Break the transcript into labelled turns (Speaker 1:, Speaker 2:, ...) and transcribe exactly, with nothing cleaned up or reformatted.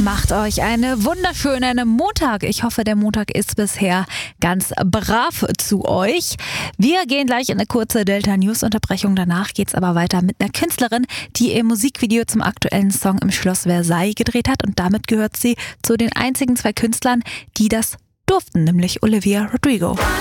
Speaker 1: Macht euch einen wunderschönen Montag. Ich hoffe, der Montag ist bisher ganz brav zu euch. Wir gehen gleich in eine kurze Delta-News-Unterbrechung. Danach geht es aber weiter mit einer Künstlerin, die ihr Musikvideo zum aktuellen Song im Schloss Versailles gedreht hat. Und damit gehört sie zu den einzigen zwei Künstlern, die das durften, nämlich Olivia Rodrigo.